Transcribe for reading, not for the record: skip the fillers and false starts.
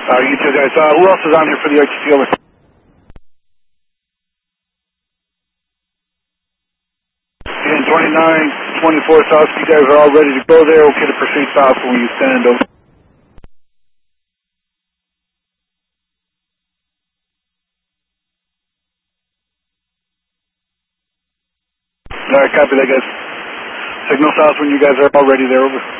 You two guys. Who else is on here for the RTC? Over. 29, 24 south. You guys are all ready to go there. Okay to proceed south when you stand over. Alright, copy that, guys. Signal south when you guys are all ready there. Over.